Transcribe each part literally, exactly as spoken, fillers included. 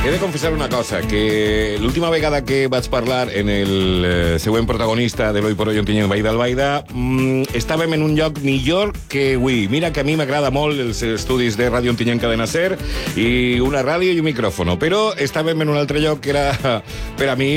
he de confessar una cosa, que l'última vegada que vaig parlar en el eh, següent protagonista de l'Hoy por Hoy Ontinyent Baida Albaida, mmm, estàvem en un lloc millor que avui. Mira que a mi m'agrada molt els estudis de Ràdio Ontinyent Cadena Ser i una ràdio i un micròfon, però estàvem en un altre lloc que era, per a mi,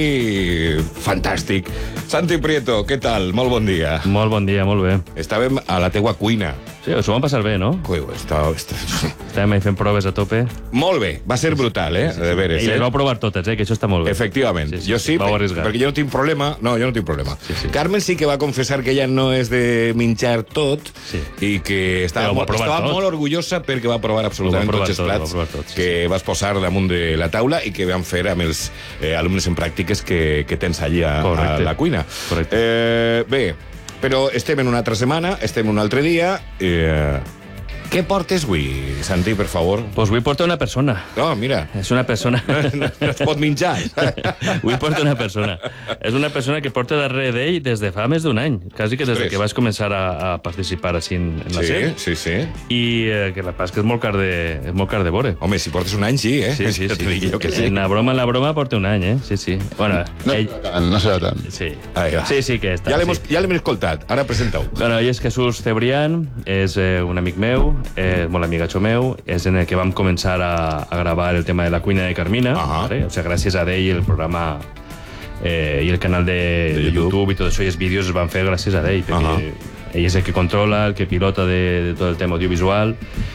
fantàstic. Santi Prieto, què tal? Molt bon dia. Molt bon dia, molt bé. Estàvem a la teua cuina. Sí, us ho vam passar bé, no? Ui, està, està... Estàvem ahí fent proves a tope. Molt bé, va ser brutal, eh? De veres, I les eh? vau provar totes, eh? Que això està molt bé. Efectivament. Sí, sí, jo sí, vau per, arriscar. perquè jo no tinc problema. No, jo no tinc problema. Sí, sí. Carmen sí que va confessar que ella no és de menjar tot, sí, i que estava, molt, estava molt orgullosa perquè va provar absolutament provar tots els tot, plats tot, sí, que sí. vas posar damunt de la taula i que vam fer amb els eh, alumnes en pràctiques que, que tens allà a, a la cuina. Correcte. Eh, bé, però estem en una altra setmana, estem un altre dia... Eh, Què portes avui, Santi, per favor? Doncs avui porta una persona. No, mira. És una persona... No, no es pot menjar. Avui porta una persona. És una persona que porta darrere d'ell des de fa més d'un any. Quasi que des de que vas començar a, a participar així en, en la sí, sèrie. Sí, sí, sí. I eh, que la pas que és molt car de, és molt car de veure. Home, si portes un any, sí, eh? Sí, sí, ja sí. dic jo que sí. En la broma, en la broma porta un any, eh? Sí, sí. Bueno, no, ell... serà tant, no serà tant. Sí. Ai, sí, sí que està. Ja l'hem sí. ja l'hem escoltat. Ara presenta-ho. Bueno, ell és Jesús Cebrián, és eh, un amic meu, és molt amigatxo meu, és en el que vam començar a, a gravar el tema de la cuina de Carmina. Uh-huh. ¿vale? O sea, gràcies a ell el programa eh, i el canal de, de, de YouTube. YouTube i tot això, i els vídeos es van fer gràcies a ell, perquè uh-huh. ell és el que controla, el que pilota de, de tot el tema audiovisual.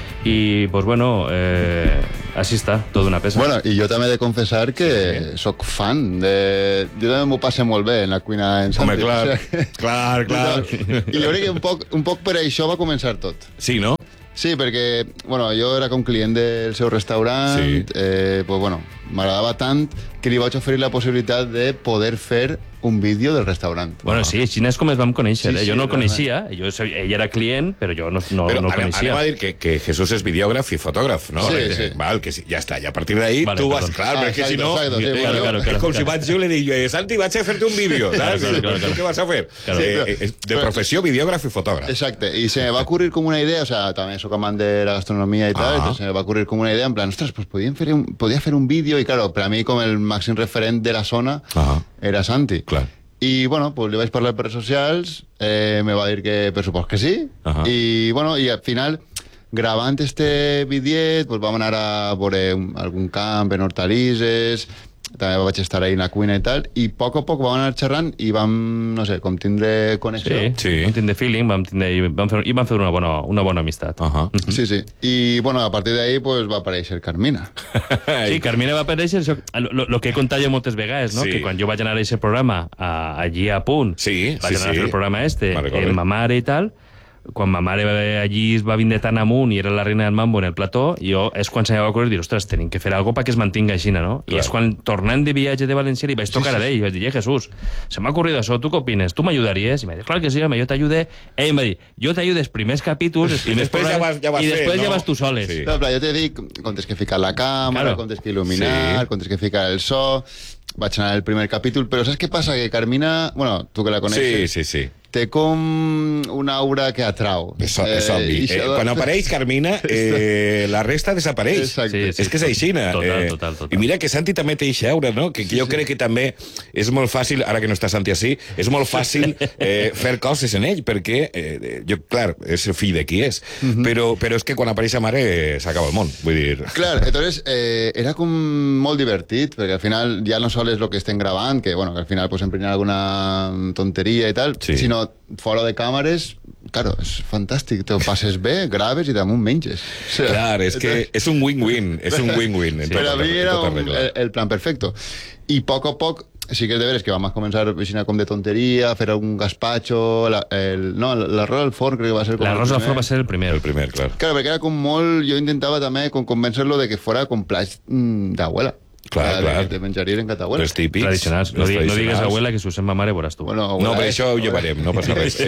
I, pues bueno, eh, així està, tota una peça. Bueno, i jo també he de confessar que sí. Soc fan de... Jo també m'ho passo molt bé en la cuina en Santi. Home, clar, o sigui, clar, clar. I jo crec que un poc, un poc per això va començar tot. Sí, no? Sí, perquè, bueno, jo era com client del seu restaurant, sí. eh, pues, bueno, m'agradava tant que li vaig oferir la possibilitat de poder fer un vídeo del restaurant. Bueno, sí, així és com es vam conèixer, sí, eh? sí, Jo no el coneixia, realment. jo, ell era client, però jo no, no, però no el anem, coneixia. Anem a dir que, que Jesús és videògraf i fotògraf, no? Sí, eh, sí. Val, que sí, ja està, i a partir d'ahí vale, tu vas... perdó. Clar, Ah, perquè exacto, si no... exacto, sí, eh, bueno, claro, claro, com claro. si vaig jo i li dic, eh, Santi, vaig a fer-te un vídeo, saps? Claro, claro, claro. Què vas a fer? Claro. Eh, eh, de professió, videògraf i fotògraf. Exacte, i se me va ocurrir com una idea, o sea, també soc amant de la gastronomia i tal, Ah. entonces se me va ocurrir com una idea, en plan, ostres, pues podíem fer un, podía fer un vídeo, i claro, per a mi com el màxim referent de la zona Ah. era Santi. Clar. I, bueno, pues li vaig parlar per redes socials, eh, me va dir que per supost que sí, Ajá. i, bueno, i al final, gravant este vídeo, pues vam anar a veure un, algun camp en hortalisses, també vaig estar ahí en la cuina i tal, i a poc a poc vam anar xerrant i vam, no sé, com tindre connexió. Sí, Sí. vam tindre feeling, vam tindre, i vam fer, i vam fer una bona, una bona amistat. Uh -huh. Sí, sí. I, bueno, a partir d'ahí pues, va aparèixer Carmina. Sí, Carmina va aparèixer, això, lo, lo que he contat jo moltes vegades, no? Sí. Que quan jo vaig anar a aquest programa, a, allí a Punt, Sí, vaig sí, anar sí. a fer el programa este, Me'n recordo. en ma mare i tal, quan ma mare va- allí es va vindre tan amunt i era la reina del mambo en el plató, jo és quan se m'ha ocórrer dir, ostres, tenim que fer alguna cosa perquè es mantinga així, no? Clar. I és quan, tornant de viatge de València, li vaig tocar Sí, sí. a ell, i vaig dir, eh, Jesús, se m'ha ocurrido això, tu què opines? Tu m'ajudaries? I m'ha dit, clar que sí, home, jo t'ajude. Ell em va dir, jo t'ajude els primers capítols, els primers després ja vas- ja vas i fent, després no? ja vas tu soles. Sí. No, en plan, jo te dic com tens que ficar la càmera, Claro. com tens que il·luminar, Sí. com tens que ficar el so... Vaig anar al primer capítol, però saps què passa? Que Carmina, bueno, tu que la Sí, coneixes, sí, sí. té com una aura que atrau. És, és obvi. i Eh, això- quan apareix Carmina, eh, la resta desapareix. Exacte. Sí, sí. És que és aixina. Total, eh, total, total. I mira que Santi també té eixa aura, no? Que, que jo crec que també és molt fàcil, ara que no està Santi així, és molt fàcil eh, fer coses en ell, perquè, eh, jo, clar, és el fill de qui és, Mhm. però, però és que quan apareix a mare eh, s'acaba el món, vull dir... Clar, entonces eh, era com molt divertit, perquè al final ja no sols és el que estem gravant, que, bueno, que al final pues, emprenyar alguna tonteria i tal, Sí. sinó fora de càmeres, claro, és fantàstic, te ho passes bé, graves i damunt menges. O sea, Clar, és que és un win-win, és un win-win. en Sí, tot per a mi arreglar, era tot un, arreglar. el, el plan perfecto. I a poc a poc, sí que és de veres que vam començar a com de tonteria, a fer algun gazpacho, la, el, no, l'arròs al forn crec que va ser com L'arròs el al primer. forn va ser el primer. El primer, clar. Claro, perquè era com molt... Jo intentava també com convencer-lo de que fora com plats mm, d'abuela. Clar, de, clar. De menjaria en catabuela. Els típics. Tradicionals. No, els di, no digues tradicionals. abuela, que si ho sent ma mare veuràs tu. Bueno, No, abuela, però eh, això ho abuela. llevarem, no passa res.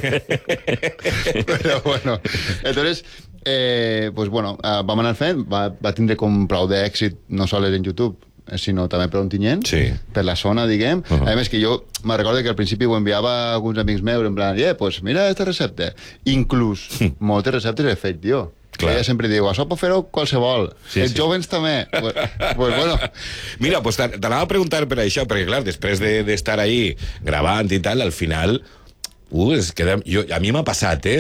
Sí. Però bueno, entonces, eh, pues bueno, eh, vam anar fent, va, va tindre com prou d'èxit, no sols en YouTube, eh, sinó també per Ontinyent, Sí. per la zona, diguem. Uh -huh. A més que jo me recordo que al principi ho enviava a alguns amics meus, en plan, eh, pues mira esta recepta. Inclús moltes receptes he fet jo. Ella sempre diu, això pot fer-ho qualsevol. Sí, els sí. Jovens també. Pues, pues bueno. Mira, pues t'anava a preguntar per això, perquè clar, després d'estar de, ahí gravant i tal, al final... Uh, es queda, jo, a mi m'ha passat, eh,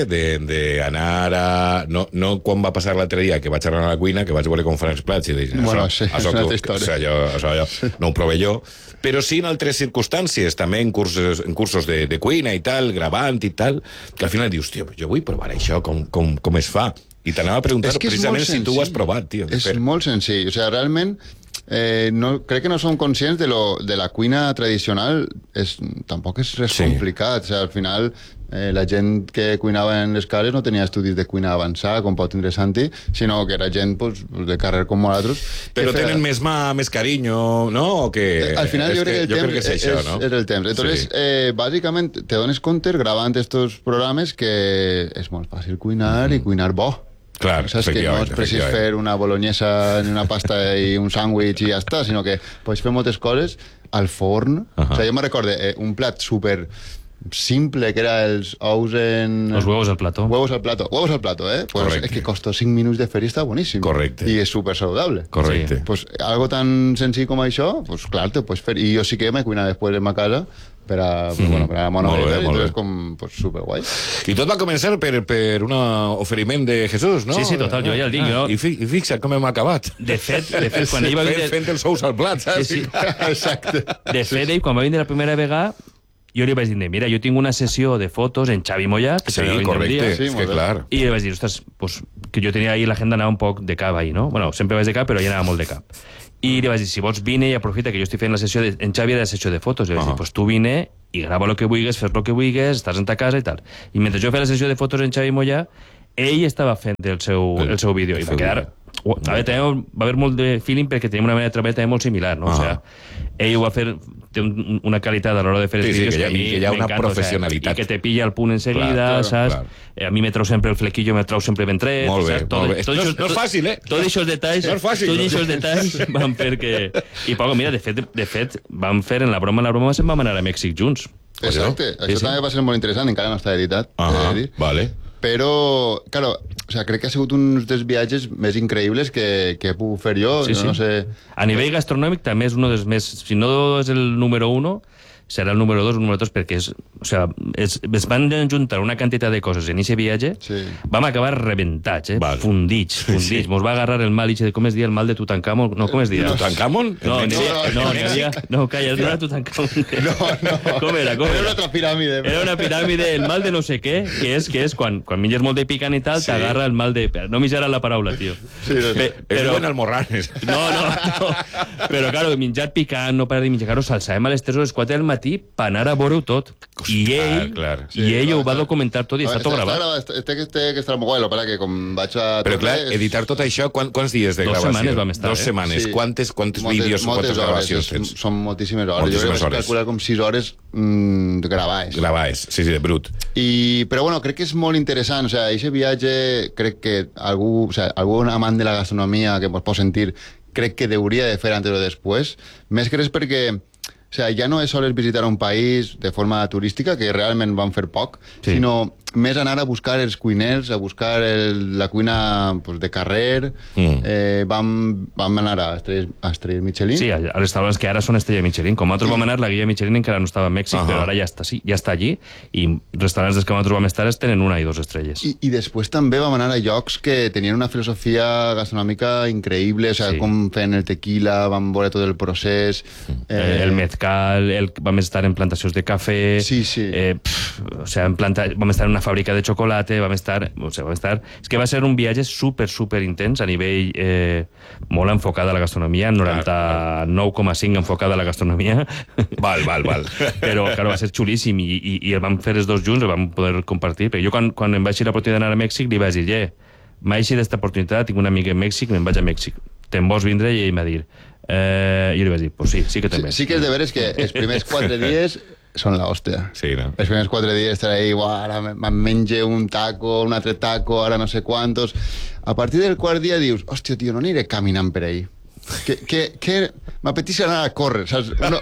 d'anar a... No, no quan va passar l'altre dia, que vaig anar a la cuina, que vaig veure com fan els plats, i dir, bueno, això, sí, això, és una altra que, història. O sigui, jo, això, jo, sí. No ho prové jo, però sí en altres circumstàncies, també en cursos, en cursos de, de cuina i tal, gravant i tal, que al final dius, tio, jo vull provar això, com, com, com es fa. I t'anava a preguntar precisament si tu ho has provat, tio. És fer. Molt senzill, o sigui, realment... Eh, no, crec que no som conscients de, lo, de la cuina tradicional, és, tampoc és res sí. complicat, o sigui, al final eh, la gent que cuinava en les cases no tenia estudis de cuina avançada com pot tindre Santi, sinó que era gent pues, de carrer com nosaltres. Però tenen més mà, més carinyo, no? O que... Al final jo crec que el jo temps crec que és, és, això, no? és el temps. Entonces, sí. eh, bàsicament, te dones compte gravant estos programes que és molt fàcil cuinar mm. i cuinar bo. Clar, saps que no és precís fer una bolognesa ni una pasta i un sàndwich i ja està, sinó que pots fer moltes coses al forn. Uh -huh. O sigui, jo me recorde eh, un plat super simple que era els ous en... Los huevos al plato. Huevos al plato. Huevos al plato, eh? Pues correcte. És que costó cinc minuts de fer i està boníssim. Correcte. I és super saludable. Correcte. Sí. Pues algo tan senzill com això, pues clar, te pots fer. I jo sí que me cuina després en ma casa per a, mm. bueno, per a la mona molt bé, i molt tot bé. és com pues, superguai. I tot va començar per, per un oferiment de Jesús, no? Sí, sí, total, jo ja el dic. Ah, Jo... I, fi, I fixa't com hem acabat. De fet, de fet quan ell va vindre... Fent els ous al plat, saps? Sí, sí. Exacte. De fet, ell, quan va vindre la primera vegada, jo li vaig dir, mira, jo tinc una sessió de fotos en Xavi Mollà, que sí, també correcte, sí, és que clar. i li vaig dir, ostres, pues, que jo tenia ahí l'agenda anava un poc de cap ahí, no? Bueno, sempre vaig de cap, però ja anava molt de cap. I li vaig dir, si vols vine i aprofita que jo estic fent la sessió de... En Xavi era la sessió de fotos. I li vaig uh -huh. dir, pues tu vine i grava el que vulguis, fes el que vulguis, estàs en ta casa i tal. I mentre jo feia la sessió de fotos en Xavi Mollà, ell estava fent el seu, el seu vídeo. I va quedar... A veure, també va haver molt de feeling perquè tenim una manera de treballar també molt similar, no? Uh -huh. O sigui, ell ho va fer... Té un, una qualitat a l'hora de fer els sí, vídeos sí, que, que a mi que hi ha una professionalitat. O sigui, i que te pilla el punt en seguida, clar, saps? Clar. A mi me trau sempre el flequillo, me trau sempre ben tret. Molt bé, saps? Tot, molt bé. Tot, no, tot, no és fàcil, eh? Tots aquests detalls, no és fàcil, tots aquests detalls van fer que... I, Pau, mira, de fet, de fet, vam fer en la broma, en la broma, se'n vam anar a Mèxic junts. Exacte, sí, això sí. també va ser molt interessant, encara no està editat. Uh -huh. Vale. Però, claro, o sea, crec que ha sigut un dels viatges més increïbles que, que he pogut fer jo. Sí, jo sí. No sé... A nivell gastronòmic també és un dels més... Si no és el número uno, serà el número dos o el número dos, perquè és, o sea, es, es van juntar una quantitat de coses en aquest viatge, sí. Vam acabar rebentats, eh? Vale. Fundits, fundits. Sí. Mos va agarrar el mal, de, com es dia, el mal de Tutankamon? No, com es dia? Tutankamon? No, no, no, no, no, no, calla, no era Tutankamon. No, no. Com era? Com era? Era una altra piràmide. Era una piràmide, el mal de no sé què, que és, que és quan, quan menges molt de picant i tal, sí. T'agarra el mal de... No m'hi la paraula, tio. Sí, no, Pe, però... És buen almorranes. No, no, no. Però, claro, menjar picant, no parar de menjar, claro, s'alçàvem a les tres o les quatre del matí per anar a veure-ho tot. Costa, I ell, clar. Sí, i ell ho va documentar tot i està tot gravat. Té que estar molt guai, para que com vaig a... Però clar, editar tot això, quant, quants dies de Dos gravació? Dos setmanes vam estar, Dos eh? setmanes. Sí. Quantes, quantes moltes, vídeos, moltes quantes gravacions hores, tens? Són moltíssimes hores. Moltíssimes jo crec que vaig hores. calcular com sis hores mmm, gravades. Gravades, sí, sí, de brut. I, però bueno, crec que és molt interessant. O sea, aquest viatge, crec que algú, o sea, algun amant de la gastronomia que ens pot sentir, crec que hauria de fer antes o després. Més que res perquè... O sea, ja no és sols visitar un país de forma turística, que realment van fer poc, sí. Sinó més anar a buscar els cuiners, a buscar el, la cuina pues, de carrer. Mm. Eh, vam, vam anar a Estrelles, a Estrelles Michelin. Sí, a, a restaurants que ara són Estrella Michelin. Com nosaltres sí. Vam anar, la guia Michelin encara no estava a Mèxic, uh -huh. Però ara ja està, sí, ja està allí, i restaurants des que nosaltres vam estar tenen una i dos estrelles. I, i després també vam anar a llocs que tenien una filosofia gastronòmica increïble, o sea, sí. Com feien el tequila, vam veure tot el procés... Eh, el mezcal, el, vam estar en plantacions de cafè... Sí, sí. Eh, pff, o sea, en planta, vam estar en una fàbrica de xocolata, vam estar... O sea, vam estar... És que va ser un viatge super, super intens a nivell eh, molt enfocat a la gastronomia, noranta-nou coma cinc enfocada a la gastronomia. Val, val, val. Però, claro, va ser xulíssim i, i, i el vam fer els dos junts, el vam poder compartir. Perquè jo, quan, quan em vaig ir l'oportunitat d'anar a Mèxic, li vaig dir, yeah, m'ha eixit d'esta oportunitat, tinc una amiga en Mèxic, me'n vaig a Mèxic. Te'n vols vindre? I ell m'ha dit... Eh, jo li vaig dir, pues sí, sí que també. Sí, sí que és de veres que els primers quatre dies són l'hòstia. Sí, no? Els primers quatre dies estar ahí, ara me'n menge un taco, un altre taco, ara no sé quantos... A partir del quart dia dius, hòstia, tio, no aniré caminant per ahí. Que, que, que m'apeteix anar a córrer, saps? Uno,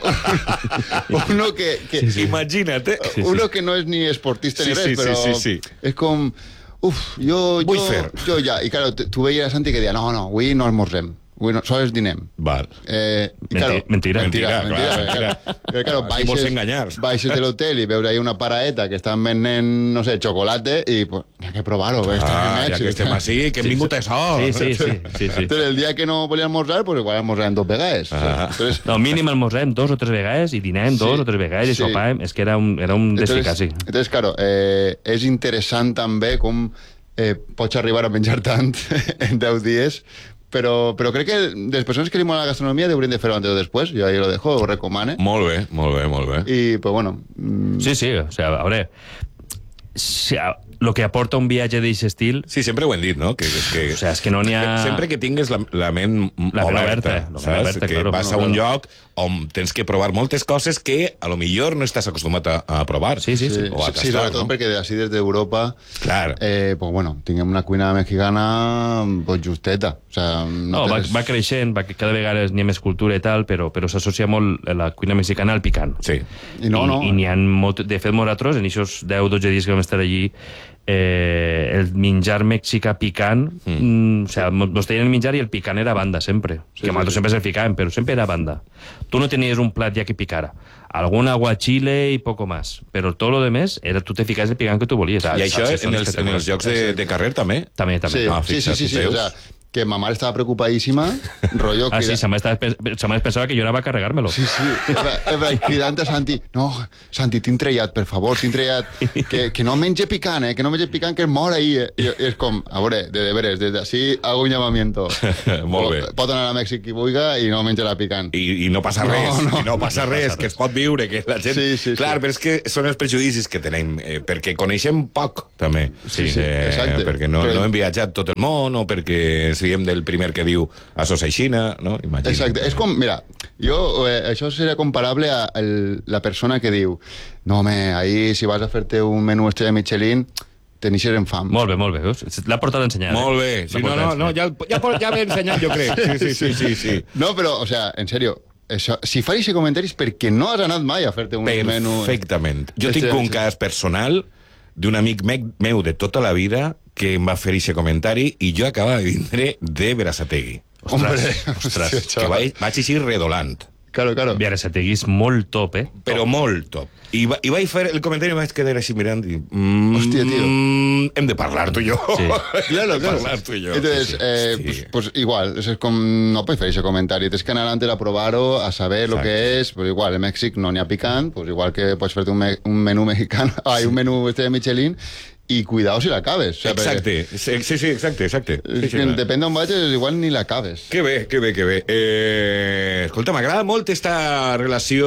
uno que... que sí, sí. Imagina't, eh? Uno que no és ni esportista sí, ni res, sí, però sí, sí, sí. és com... uf, jo, Vull jo, fer. jo ja. I claro, tu veies a Santi que deia, no, no, avui no esmorzem. Avui no, sols dinem. Val. Eh, i, Menti- claro, mentira. mentira, Mentira, mentira, clar, mentira. mentira. Però, claro, Aquí vols baixes, enganyar. baixes de l'hotel i veure ahí una paraeta que estan venent, no sé, xocolate i pues, hi ha que provar-ho. que estem en Ah, ja Mèxic. que estem així, que hem vingut a això. Sí, sí, sí, sí, sí. Entonces, el dia que no volia almorzar, pues igual almorzarem dos vegades. Ah. Entonces, No, mínim almorzem dos o tres vegades i dinem dos Sí, o tres vegades i sí. sopàvem. És que era un, era un desficaci. entonces, entonces, claro, eh, és interessant també com eh, pots arribar a menjar tant en deu dies, però, però crec que les persones que li mola la gastronomia deurien de fer-ho antes o després. Jo ahí lo dejo, ho recomane. Molt bé, molt bé, molt bé. I, pues bueno... mm, Sí, sí, o sea, a veure, si, a, lo que aporta un viatge d'aquest estil, Sí, sempre ho hem dit, no? Que, que, que, o sea, és que no n'hi ha... Sempre que tingues la, la ment La ment oberta, oberta, la ment saps? oberta, que claro. vas a No, un no. lloc on tens que provar moltes coses que a lo millor no estàs acostumat a, a provar. Sí, sí, sí. Sí, O a sí, tastar, sobretot no? perquè d'ací des d'Europa Clar. eh, pues bueno, tinguem una cuina mexicana pues justeta. O sea, No, va, tens- va creixent, va, cada vegada n'hi ha més cultura i tal, però, però s'associa molt la cuina mexicana al picant. Sí. I no, no. I, i n'hi ha molt... De fet, nosaltres, en aquests deu o dotze dies que vam estar allí, eh, el menjar mexicà picant, mm. Mm, o sea, nos tenien el menjar i el picant era a banda, sempre. Sí, que sí, nosaltres sí. sempre se'l ficàvem, però sempre era a banda. Tu no tenies un plat ja que picara. Algun aguachile i poco más. Però tot lo demés, era, tu te ficaves el picant que tu volies. I això Saps? en Són els, que en te- els jocs de, de carrer també? També, també. Sí, Ah, sí, sí, fixa't, sí, sí, veus? o sea, que ma mare estava preocupadíssima, rotllo... Ah, sí, crida- sa mare, estava, pe- sa mare pensava que jo anava a carregar-me-lo. Sí, sí, era, era cridant a Santi, no, Santi, tinc trellat, per favor, tinc trellat, que, que no menja picant, eh, que no menja picant, que es mor ahí. Eh. I, I és com, a veure, de deberes, des d'ací hago un llamamiento. Molt bé. Pot anar a Mèxic qui vulga i no menjarà picant. I, i no passa No, res, no. i no passa res, que es pot viure, que la gent... Sí, sí, Clar, sí. però és que són els prejudicis que tenim, eh, perquè coneixem poc, també. Sí, sí, exacte. Perquè no, Però- no hem viatjat tot el món, o perquè siguem del primer que diu a sos aixina, no? Imagina. Exacte, és com, mira, jo, eh, això seria comparable a el, la persona que diu no, home, ahí si vas a fer-te un menú estrella Michelin te n'ixes en fam. Molt bé, molt bé. veus? L'ha portat a ensenyar. Molt eh? bé. L'ha Sí, no, portat a no, no, ensenyar. ja, ja, ja l'he ensenyat, jo crec. Sí, sí, sí, sí, sí. No, però, o sea, en serio, això, si fa aquest comentari és perquè no has anat mai a fer-te un menú... Perfectament. Jo Este- tinc un cas personal d'un amic me meu de tota la vida que em va fer aquest comentari i jo acabava de vindre de Berasategui. Hombre, ostres, hòstia, Que xaval. vaig, vaig així redolant. Claro, claro. Biarrasategui és molt top, eh? Però molt top. I, va, I vaig fer el comentari i vaig quedar així mirant i... Mm, Hòstia, tio. Mm, hem de parlar tu i jo. Sí. Claro, Hem de claro. parlar tu i jo. Entonces, Sí, sí. eh, Sí. pues, pues igual, es com no puedes fer ese comentario, tienes que anar antes a probar-ho, a saber lo Exacte. que es, pues igual, en Mèxic no n'hi ha picant, pues igual que pots fer-te un, me un menú mexicano, hay un menú este de Michelin, i cuidado si l'acabes. O sea, Exacte. Sí, sí, sí, exacte, exacte. perquè, Sí, és sí, que no. depèn d'on vagis, igual ni l'acabes. Que bé, que bé, que bé. Eh, escolta, m'agrada molt esta relació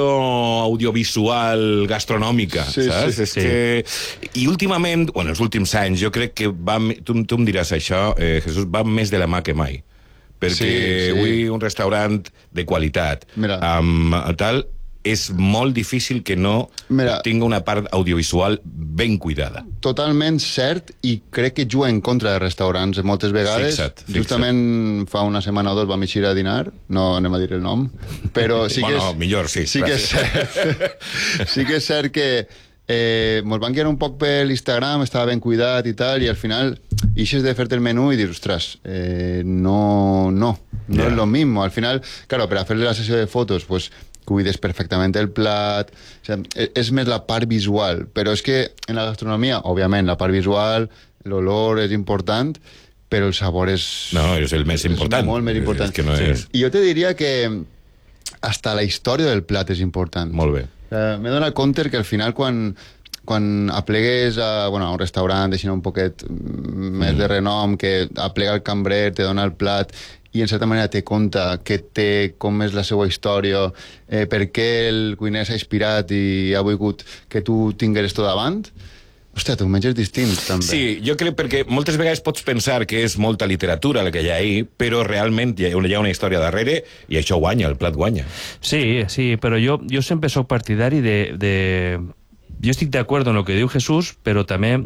audiovisual gastronòmica, Sí, saps? sí, És sí. que... I últimament, bueno, els últims anys, jo crec que va... me- Tu, tu em diràs això, eh, Jesús, va més de la mà que mai. Perquè Sí, sí. avui un restaurant de qualitat, Mira. amb tal, és molt difícil que no Mira. tinga una part audiovisual ben cuidada. Totalment cert, i crec que juga en contra de restaurants moltes vegades. Fixa't, fixa't. Justament fa una setmana o dos vam eixir a dinar, no anem a dir el nom, però sí que Bueno, és, millor, sí, sí que és cert. Sí que és cert que eh, mos van guiar un poc per l'Instagram, estava ben cuidat i tal, i al final ixes de fer-te el menú i dius, ostres, eh, no, no, no Ja. es lo mismo. Al final, claro, per a fer la sessió de fotos, pues, cuides perfectament el plat, o sea, e- és més la part visual, però és que en la gastronomia, òbviament, la part visual, l'olor és important, però el sabor és... No, és el més important. És molt més important. És que no és... I jo te diria que hasta la història del plat és important. Molt bé. Eh, M'he donat compte que al final quan, quan aplegues a, bueno, a un restaurant, deixant un poquet mm, més de renom, que aplega el cambrer, te dona el plat i en certa manera te conta què té, com és la seva història, eh, per què el cuiner s'ha inspirat i ha volgut que tu tingueres tot davant, hòstia, tu menges distint, també. Sí, jo crec perquè moltes vegades pots pensar que és molta literatura la que hi ha ahí, però realment hi ha una, hi ha una història darrere i això guanya, el plat guanya. Sí, sí, però jo, jo sempre sóc partidari de, de... Jo estic d'acord en el que diu Jesús, però també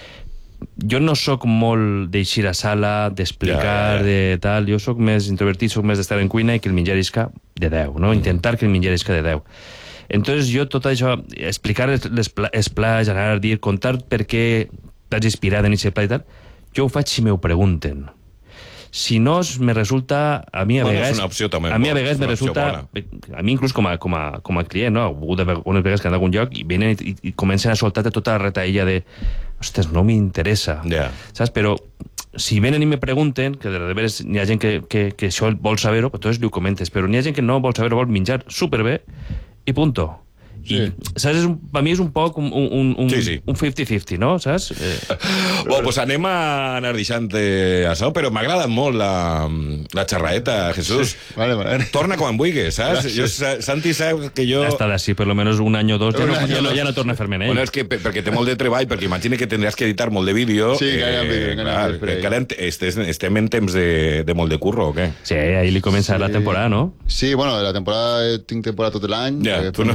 jo no sóc molt d'eixir a sala, d'explicar, Ja, ja, ja. de tal. Jo sóc més introvertit, sóc més d'estar en cuina i que el menjar isca de deu, no? Intentar que el menjar isca de deu. Entonces jo tot això, explicar les, les, pla- els plats, anar a dir, contar per què t'hagi inspirat en aquest pla i tal, jo ho faig si m'ho pregunten. Si no, me resulta... A mi a bueno, vegades... És una opció també. A mi a vegades me resulta... A mi inclús com a, com a, com a client, no? He hagut unes vegades que han d'algun lloc i venen i, i comencen a soltar-te tota la retaïlla de... Ostres, no m'interessa. Yeah. Saps? Però si venen i me pregunten, que de veres n'hi ha gent que, que, que això vol saber-ho, doncs li ho comentes, però n'hi ha gent que no vol saber-ho, vol menjar superbé i punto. I, sí. saps, és un, per mi és un poc un, un, un, sí, sí. un cinquanta-cinquanta, no? Saps? Eh. Bueno, pues anem a anar deixant això, però m'ha agradat molt la, la xerraeta, Jesús. Sí. Vale, vale. Torna quan vulguis, saps? Jo, Santi sap que jo... Ha estat així per almenys un any o dos, ja no, ja no, ja no torna a fer-me ell. Bueno, és que perquè té molt de treball, perquè imagina que tindràs que editar molt de vídeo. Sí, que hi ha vídeo. Eh, clar, encara estem en temps de, de molt de curro, o què? Sí, ahir li comença sí. la temporada, no? Sí, bueno, la temporada, tinc temporada tot l'any. Ja, tu no...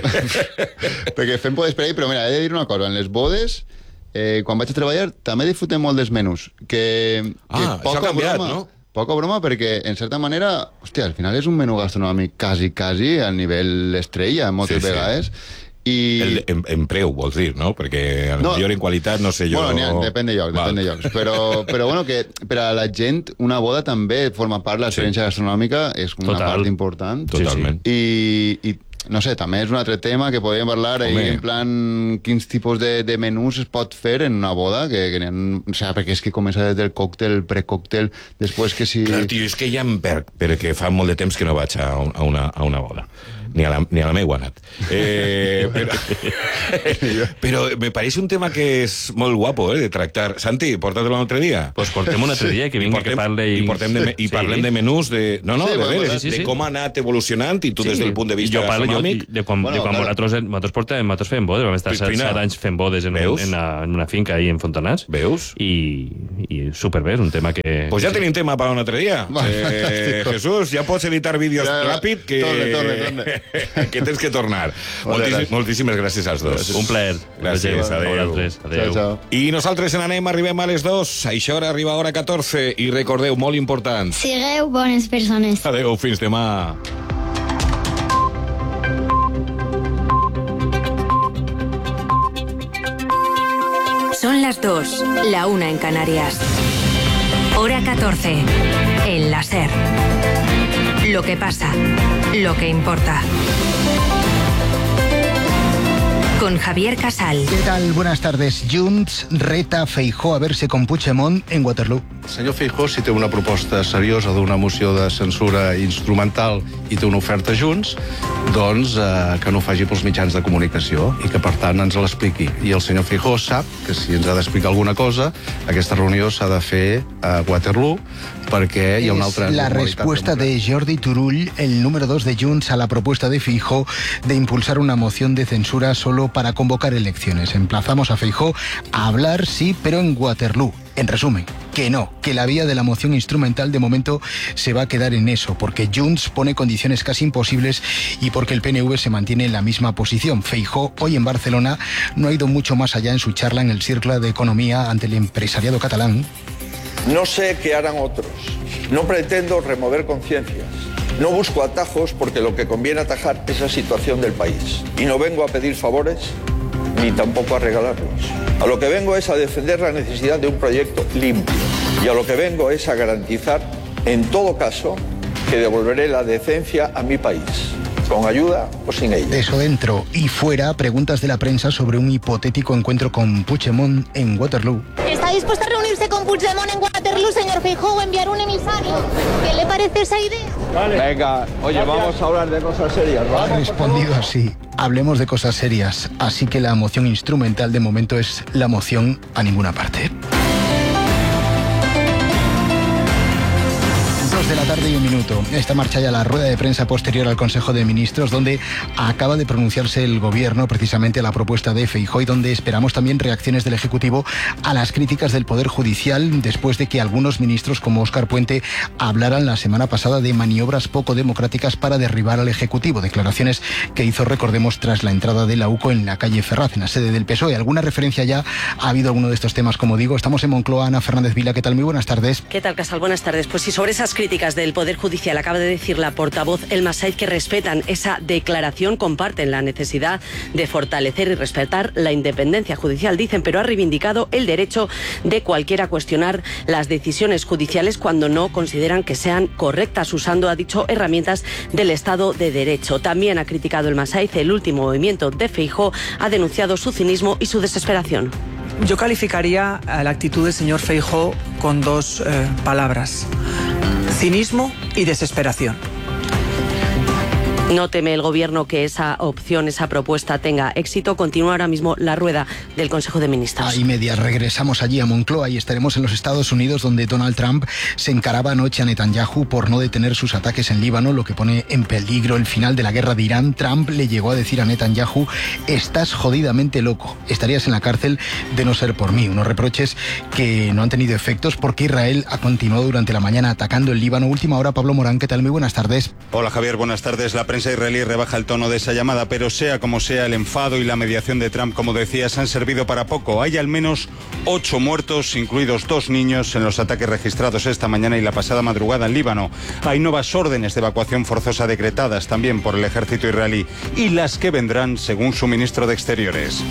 perquè fem podes per ahí, però mira, he de dir una cosa, en les bodes, eh, quan vaig a treballar, també disfrutem molt dels menús, que, que ah, poca això ha canviat, broma, no? Poca broma, perquè, en certa manera, hòstia, al final és un menú gastronòmic quasi, quasi, a nivell estrella, moltes sí, vegades, sí. I... El, en, en preu, vols dir, no? Perquè a lo no, millor en qualitat, no sé jo... Bueno, ha, depèn de llocs, depèn de llocs. Però, però bueno, que per a la gent una boda també forma part de l'experiència sí. gastronòmica, és una Total. part important. Totalment. I, i no sé, també és un altre tema que podríem parlar ahí, en plan, quins tipus de, de menús es pot fer en una boda, que, que ha, o sea, perquè és que comença des del còctel, precòctel, després que si... Clar, tio, és que ja em perc, perquè fa molt de temps que no vaig a, un, a, una, a una boda. Ni a la, ni a la meva ha anat. Eh, però, però me pareix un tema que és molt guapo, eh, de tractar. Santi, porta-te-lo un altre dia. Pues portem un altre dia, que vinga, portem, que parle... I, i, portem de, i sí. parlem de menús, de... No, no, sí, de, bueno, veres, sí, de sí. com ha anat evolucionant, i tu sí. des del punt de vista jo parlo, gastronòmic... Jo, de quan, bueno, de quan claro. nosaltres, nosaltres, portem, nosaltres fem bodes, vam estar set, set anys fent bodes en, en, una, en una finca ahí en Fontanars. Veus? I, i superbé, és un tema que... Pues ja tenim tema per un altre dia. Eh, Jesús, ja pots editar vídeos ja, ràpid, que, torne, torne, torne. que tens que tornar. Moltíssim, moltíssimes gràcies als dos. Un plaer. Gràcies, adéu. adéu. Ciao, ciao. I nosaltres en anem, arribem a les dos. Això ara arriba a hora catorze. I recordeu, molt important. Sigueu bones persones. Adéu, fins demà. Son las dos, la una en Canarias. Hora catorce. El láser. Lo que pasa, lo que importa. Con Javier Casal. ¿Qué tal? Buenas tardes. Junts reta Feijóo a verse con Puigdemont en Waterloo. El senyor Feijóo, si té una proposta seriosa d'una moció de censura instrumental i té una oferta Junts, doncs eh, que no ho faci pels mitjans de comunicació i que, per tant, ens l'expliqui. I el senyor Feijóo sap que si ens ha d'explicar alguna cosa, aquesta reunió s'ha de fer a Waterloo perquè hi ha una altra... Es la respuesta de Jordi Turull, el número dos de Junts, a la propuesta de Feijóo de impulsar una moción de censura solo para convocar elecciones. Emplazamos a Feijóo a hablar, sí, pero en Waterloo. En resumen, que no, que la vía de la moción instrumental de momento se va a quedar en eso, porque Junts pone condiciones casi imposibles y porque el P N V se mantiene en la misma posición. Feijóo, hoy en Barcelona, no ha ido mucho más allá en su charla en el Círculo de Economía ante el empresariado catalán. No sé qué harán otros. No pretendo remover conciencias. No busco atajos porque lo que conviene atajar es la situación del país. Y no vengo a pedir favores ni tampoco a regalarlos. A lo que vengo es a defender la necesidad de un proyecto limpio. Y a lo que vengo es a garantizar, en todo caso, que devolveré la decencia a mi país. Con ayuda o sin ella. Eso dentro y fuera, preguntas de la prensa sobre un hipotético encuentro con Puigdemont en Waterloo. ¿Está dispuesto a reunirse con Puigdemont en Waterloo, señor Feijóo, o enviar un emisario? ¿Qué le parece esa idea? Vale. Venga, oye, Gracias. Vamos a hablar de cosas serias, ¿vale? Ha respondido así. Hablemos de cosas serias. Así que la moción instrumental de momento es la moción a ninguna parte. De la tarde y un minuto. Esta marcha ya la rueda de prensa posterior al Consejo de Ministros, donde acaba de pronunciarse el Gobierno precisamente a la propuesta de Feijóo y donde esperamos también reacciones del Ejecutivo a las críticas del Poder Judicial después de que algunos ministros como Óscar Puente hablaran la semana pasada de maniobras poco democráticas para derribar al Ejecutivo. Declaraciones que hizo, recordemos, tras la entrada de la U C O en la calle Ferraz, en la sede del P S O E. ¿Alguna referencia ya ha habido alguno de estos temas? Como digo, estamos en Moncloa. Ana Fernández Vila, ¿qué tal? Muy buenas tardes. ¿Qué tal, Casal? Buenas tardes. Pues sí, sobre esas críticas del Poder Poder Judicial. Acaba de decir la portavoz Elma Said que respetan esa declaración, comparten la necesidad de fortalecer y respetar la independencia judicial, dicen, pero ha reivindicado el derecho de cualquiera a cuestionar las decisiones judiciales cuando no consideran que sean correctas, usando, ha dicho, herramientas del Estado de Derecho. También ha criticado Elma Said el último movimiento de Feijóo, ha denunciado su cinismo y su desesperación. Yo calificaría a la actitud del señor Feijóo con dos eh, palabras: cinismo y desesperación. No teme el Gobierno que esa opción, esa propuesta tenga éxito. Continúa ahora mismo la rueda del Consejo de Ministros. A y media regresamos allí a Moncloa y estaremos en los Estados Unidos, donde Donald Trump se encaraba anoche a Netanyahu por no detener sus ataques en Líbano, lo que pone en peligro el final de la guerra de Irán. Trump le llegó a decir a Netanyahu: estás jodidamente loco, estarías en la cárcel de no ser por mí. Unos reproches que no han tenido efectos porque Israel ha continuado durante la mañana atacando el Líbano. Última hora, Pablo Morán, ¿qué tal? Muy buenas tardes. Hola Javier, buenas tardes. La prensa israelí rebaja el tono de esa llamada, pero sea como sea, el enfado y la mediación de Trump, como decías, han servido para poco. Hay al menos ocho muertos, incluidos dos niños, en los ataques registrados esta mañana y la pasada madrugada en Líbano. Hay nuevas órdenes de evacuación forzosa decretadas también por el ejército israelí, y las que vendrán, según su ministro de Exteriores.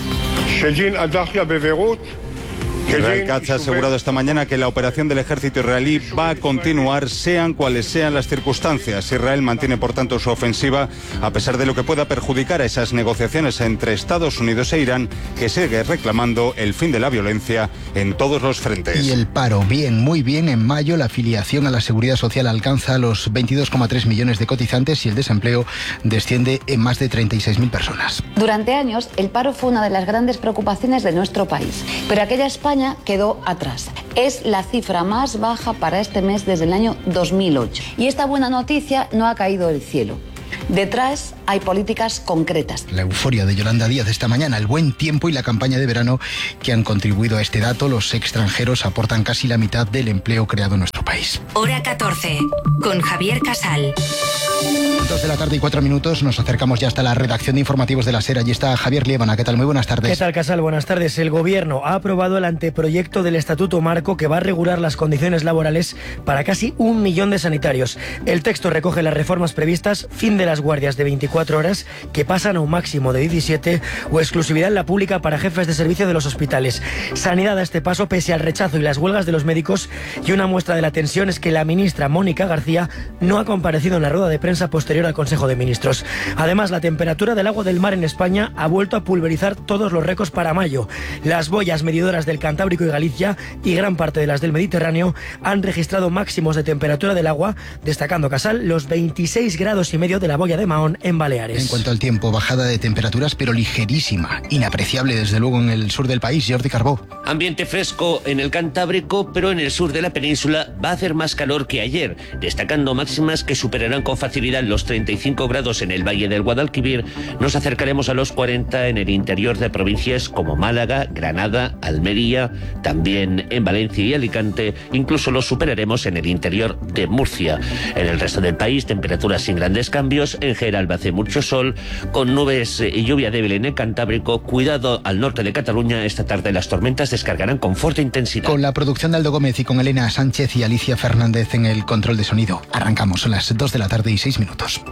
Israel Katz ha asegurado esta mañana que la operación del ejército israelí va a continuar, sean cuales sean las circunstancias. Israel mantiene, por tanto, su ofensiva, a pesar de lo que pueda perjudicar a esas negociaciones entre Estados Unidos e Irán, que sigue reclamando el fin de la violencia en todos los frentes. Y el paro, bien, muy bien. En mayo la afiliación a la Seguridad Social alcanza los veintidós coma tres millones de cotizantes y el desempleo desciende en más de treinta y seis mil personas. Durante años, el paro fue una de las grandes preocupaciones de nuestro país, pero aquella España quedó atrás. Es la cifra más baja para este mes desde el año dos mil ocho. Y esta buena noticia no ha caído del cielo. Detrás hay políticas concretas. La euforia de Yolanda Díaz esta mañana, el buen tiempo y la campaña de verano que han contribuido a este dato. Los extranjeros aportan casi la mitad del empleo creado en nuestro país. Hora catorce, con Javier Casal. dos de la tarde y cuatro minutos, nos acercamos ya hasta la redacción de informativos de la SER. Allí está Javier Liébana. ¿Qué tal? Muy buenas tardes. ¿Qué tal, Casal? Buenas tardes. El Gobierno ha aprobado el anteproyecto del Estatuto Marco que va a regular las condiciones laborales para casi un millón de sanitarios. El texto recoge las reformas previstas: fin de las guardias de veinticuatro horas, que pasan a un máximo de diecisiete, o exclusividad en la pública para jefes de servicio de los hospitales. Sanidad a este paso pese al rechazo y las huelgas de los médicos, y una muestra de la tensión es que la ministra Mónica García no ha comparecido en la rueda de prensa posterior al Consejo de Ministros. Además, la temperatura del agua del mar en España ha vuelto a pulverizar todos los récords para mayo. Las boyas medidoras del Cantábrico y Galicia y gran parte de las del Mediterráneo han registrado máximos de temperatura del agua, destacando, Casal, los veintiséis grados y medio de la boya de Mahón en Baleares. En cuanto al tiempo, bajada de temperaturas pero ligerísima, inapreciable desde luego en el sur del país. Jordi Carbó. Ambiente fresco en el Cantábrico, pero en el sur de la península va a hacer más calor que ayer, destacando máximas que superarán con facilidad los treinta y cinco grados en el Valle del Guadalquivir. Nos acercaremos a los cuarenta en el interior de provincias como Málaga, Granada, Almería, también en Valencia y Alicante. Incluso los superaremos en el interior de Murcia. En el resto del país, temperaturas sin grandes cambios. En general hace mucho sol, con nubes y lluvia débil en el Cantábrico. Cuidado al norte de Cataluña. Esta tarde las tormentas descargarán con fuerte intensidad. Con la producción de Aldo Gómez y con Elena Sánchez y Alicia Fernández en el control de sonido. Arrancamos, son las dos de la tarde y seis minutos.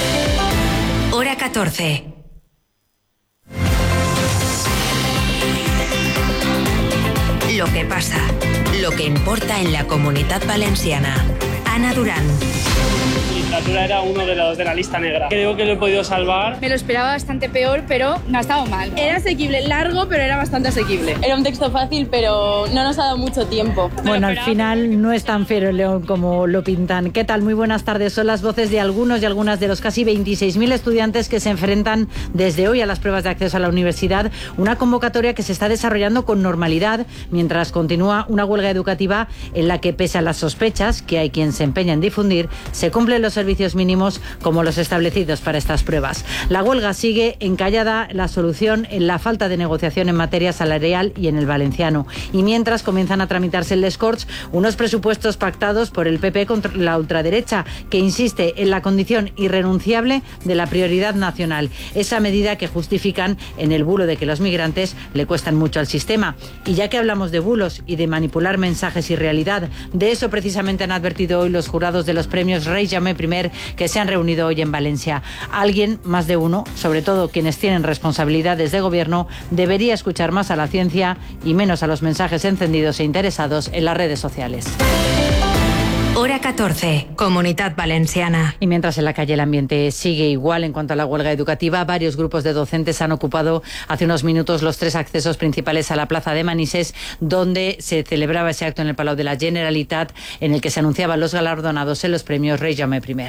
Hora catorce. Lo que pasa, lo que importa en la Comunitat Valenciana. Ana Durán. La literatura era uno de los de la lista negra. Creo que lo he podido salvar. Me lo esperaba bastante peor, pero no ha estado mal. Era asequible, largo, pero era bastante asequible. Era un texto fácil, pero no nos ha dado mucho tiempo. Bueno, al final no es tan feo el león como lo pintan. ¿Qué tal? Muy buenas tardes. Son las voces de algunos y algunas de los casi veintiséis mil estudiantes que se enfrentan desde hoy a las pruebas de acceso a la universidad. Una convocatoria que se está desarrollando con normalidad mientras continúa una huelga educativa en la que, pese a las sospechas que hay quien se empeña en difundir, se cumplen los servicios servicios mínimos como los establecidos para estas pruebas. La huelga sigue encallada, la solución en la falta de negociación en materia salarial y en el valenciano. Y mientras comienzan a tramitarse en les Corts unos presupuestos pactados por el P P contra la ultraderecha, que insiste en la condición irrenunciable de la prioridad nacional. Esa medida que justifican en el bulo de que los migrantes le cuestan mucho al sistema. Y ya que hablamos de bulos y de manipular mensajes y realidad, de eso precisamente han advertido hoy los jurados de los premios Rey Jaume I que se han reunido hoy en Valencia. Alguien, más de uno, sobre todo quienes tienen responsabilidades de gobierno, debería escuchar más a la ciencia y menos a los mensajes encendidos e interesados en las redes sociales. Hora catorce, Comunidad Valenciana. Y mientras en la calle el ambiente sigue igual en cuanto a la huelga educativa, varios grupos de docentes han ocupado hace unos minutos los tres accesos principales a la plaza de Manises, donde se celebraba ese acto en el Palau de la Generalitat, en el que se anunciaban los galardonados en los premios Rey Jaume I.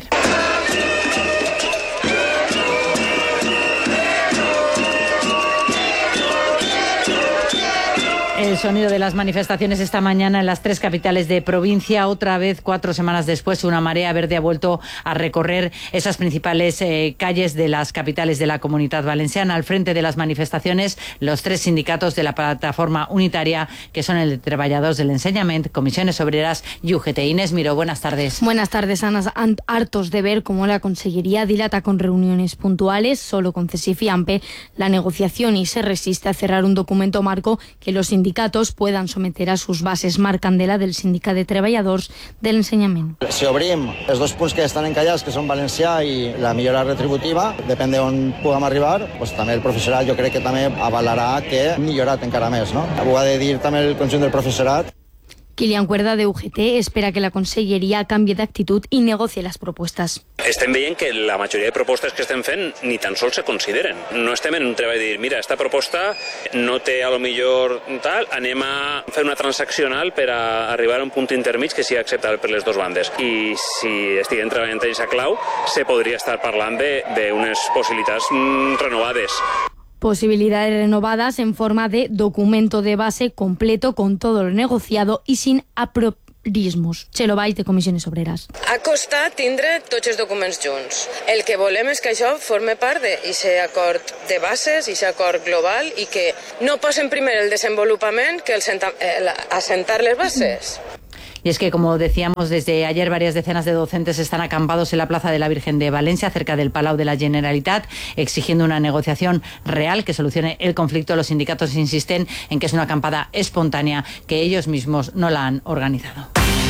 El sonido de las manifestaciones esta mañana en las tres capitales de provincia. Otra vez, cuatro semanas después, una marea verde ha vuelto a recorrer esas principales eh, calles de las capitales de la Comunidad Valenciana. Al frente de las manifestaciones, los tres sindicatos de la plataforma unitaria, que son el de Treballadors del Enseñament, Comisiones Obreras y U G T. Inés Miró, buenas tardes. Buenas tardes, Ana. Hartos de ver cómo la Consellería dilata con reuniones puntuales, solo con C E S I F y AMPE, la negociación y se resiste a cerrar un documento marco que los sindicatos puedan someter a sus bases. Marc Candela, del Sindicat de Treballadors de l'Ensenyament. Si obrim els dos punts que estan encallats, que són valencià i la millora retributiva, depèn d'on puguem arribar, doncs també el professorat jo crec que també avalarà que hem millorat encara més, no? Ho ha de dir també el conjunt del professorat. Kilian Cuerda, de U G T, espera que la Conselleria canvie d'actitud i negocie les propostes. Estem veient que la majoria de propostes que estem fent ni tan sols se consideren. No estem en un treball de dir, mira, esta proposta no té a lo millor tal, anem a fer una transaccional per a arribar a un punt intermig que sigui acceptable per les dues bandes. I si estiguem treballant en aquesta clau, se podria estar parlant d'unes possibilitats mm, renovades. Posibilidades renovadas en forma de documento de base completo con todo lo negociado y sin apriorismos. Txelo Valls, de Comissiones Obreras. Ha costat tindre tots els documents junts. El que volem és que això forme part d'aquest acord de bases, aquest acord global, i que no posen primer el desenvolupament que el senta, el assentar les bases. Y es que, como decíamos, desde ayer varias decenas de docentes están acampados en la Plaza de la Virgen de Valencia, cerca del Palau de la Generalitat, exigiendo una negociación real que solucione el conflicto. Los sindicatos insisten en que es una acampada espontánea, que ellos mismos no la han organizado.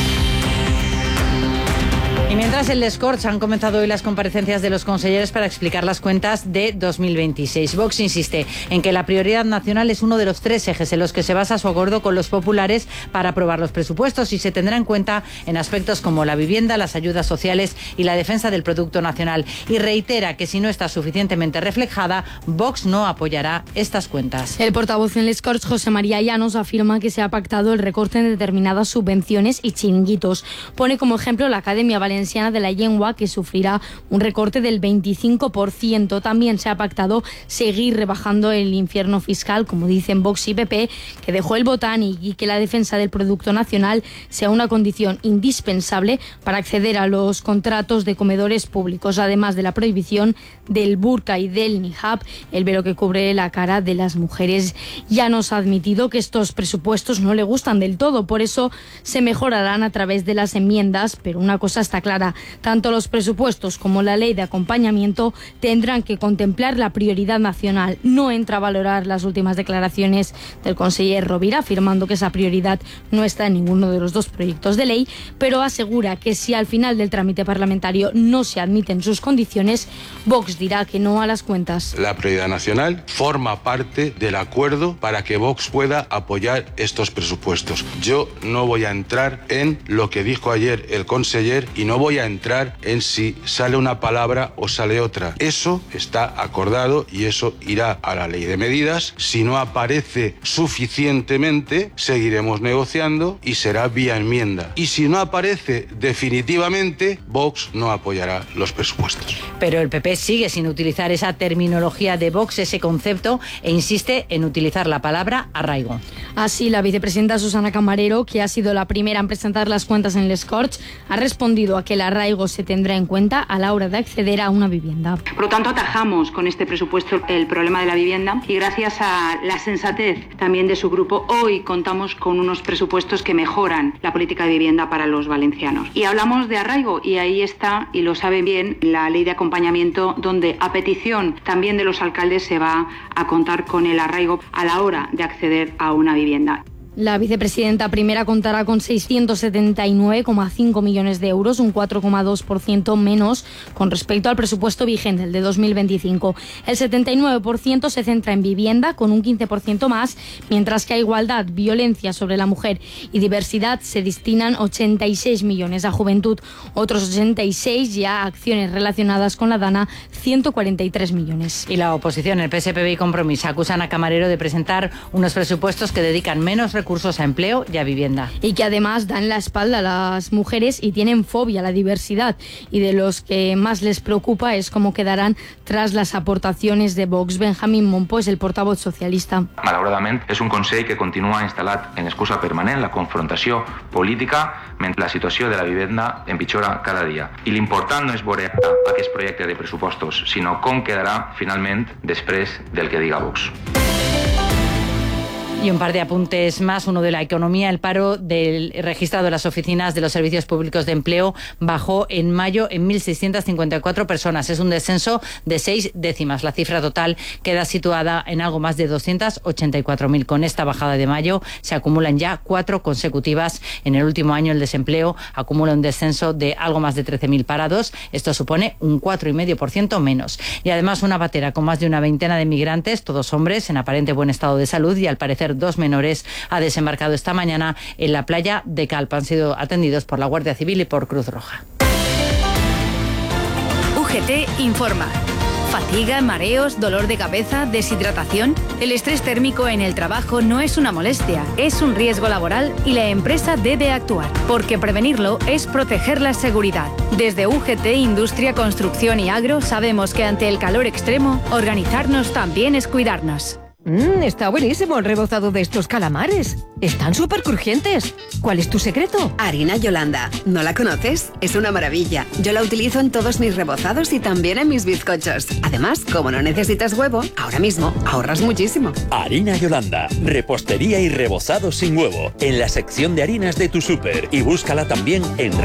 Y mientras en les Corts han comenzado hoy las comparecencias de los consejeros para explicar las cuentas de dos mil veintiséis. Vox insiste en que la prioridad nacional es uno de los tres ejes en los que se basa su acuerdo con los populares para aprobar los presupuestos y se tendrá en cuenta en aspectos como la vivienda, las ayudas sociales y la defensa del producto nacional. Y reitera que si no está suficientemente reflejada, Vox no apoyará estas cuentas. El portavoz en les Corts, José María Llanos, afirma que se ha pactado el recorte en determinadas subvenciones y chiringuitos. Pone como ejemplo la Academia Valenciana de la Llengua, que sufrirá un recorte del veinticinco por ciento. También se ha pactado seguir rebajando el infierno fiscal, como dicen Vox y P P, que dejó el Botánic, y que la defensa del producto nacional sea una condición indispensable para acceder a los contratos de comedores públicos, además de la prohibición del burka y del niqab, el velo que cubre la cara de las mujeres. Ya nos ha admitido que estos presupuestos no le gustan del todo, por eso se mejorarán a través de las enmiendas, pero una cosa está clara: tanto los presupuestos como la ley de acompañamiento tendrán que contemplar la prioridad nacional. No entra a valorar las últimas declaraciones del conseller Rovira, afirmando que esa prioridad no está en ninguno de los dos proyectos de ley, pero asegura que si al final del trámite parlamentario no se admiten sus condiciones, Vox dirá que no a las cuentas. La prioridad nacional forma parte del acuerdo para que Vox pueda apoyar estos presupuestos. Yo no voy a entrar en lo que dijo ayer el conseller y no voy a entrar en si sale una palabra o sale otra. Eso está acordado y eso irá a la ley de medidas. Si no aparece suficientemente, seguiremos negociando y será vía enmienda. Y si no aparece definitivamente, Vox no apoyará los presupuestos. Pero el P P sigue sin utilizar esa terminología de Vox, ese concepto, e insiste en utilizar la palabra arraigo. Así, la vicepresidenta Susana Camarero, que ha sido la primera en presentar las cuentas en les Corts, ha respondido a que el arraigo se tendrá en cuenta a la hora de acceder a una vivienda. Por lo tanto, atajamos con este presupuesto el problema de la vivienda y gracias a la sensatez también de su grupo, hoy contamos con unos presupuestos que mejoran la política de vivienda para los valencianos. Y hablamos de arraigo y ahí está, y lo saben bien, la ley de acompañamiento, donde a petición también de los alcaldes se va a contar con el arraigo a la hora de acceder a una vivienda. La vicepresidenta primera contará con seiscientos setenta y nueve coma cinco millones de euros, un cuatro coma dos por ciento menos con respecto al presupuesto vigente, el de dos mil veinticinco. El setenta y nueve por ciento se centra en vivienda, con un quince por ciento más, mientras que a igualdad, violencia sobre la mujer y diversidad se destinan ochenta y seis millones, a juventud otros ochenta y seis, ya a acciones relacionadas con la DANA ciento cuarenta y tres millones. Y la oposición, el P S P B y Compromís, acusan a Camarero de presentar unos presupuestos que dedican menos recursos recursos a empleo y a vivienda. Y que además dan la espalda a las mujeres y tienen fobia a la diversidad. Y de los que más les preocupa es cómo quedarán tras las aportacions de Vox. Benjamín Mompó és el portavoz socialista. Malauradament, és un Consell que continua instal·lat en excusa permanent la confrontació política mentre la situació de la vivenda empitjora cada dia. I l'important no és veure aquest projecte de pressupostos, sinó com quedarà finalment després del que diga Vox. Y un par de apuntes más, uno de la economía. El paro del registrado en las oficinas de los servicios públicos de empleo bajó en mayo en mil seiscientas cincuenta y cuatro personas. Es un descenso de seis décimas. La cifra total queda situada en algo más de doscientas ochenta y cuatro mil. Con esta bajada de mayo se acumulan ya cuatro consecutivas. En el último año el desempleo acumula un descenso de algo más de trece mil parados. Esto supone un cuatro coma cinco por ciento menos. Y además una patera con más de una veintena de migrantes, todos hombres, en aparente buen estado de salud y al parecer dos menores, ha desembarcado esta mañana en la playa de Calpa. Han sido atendidos por la Guardia Civil y por Cruz Roja. U G T informa. Fatiga, mareos, dolor de cabeza, deshidratación. El estrés térmico en el trabajo no es una molestia, es un riesgo laboral y la empresa debe actuar, porque prevenirlo es proteger la seguridad. Desde U G T, Industria, Construcción y Agro sabemos que ante el calor extremo, organizarnos también es cuidarnos. Mmm, está buenísimo el rebozado de estos calamares. Están súper crujientes. ¿Cuál es tu secreto? Harina Yolanda. ¿No la conoces? Es una maravilla. Yo la utilizo en todos mis rebozados y también en mis bizcochos. Además, como no necesitas huevo, ahora mismo ahorras muchísimo. Harina Yolanda. Repostería y rebozado sin huevo. En la sección de harinas de tu súper. Y búscala también en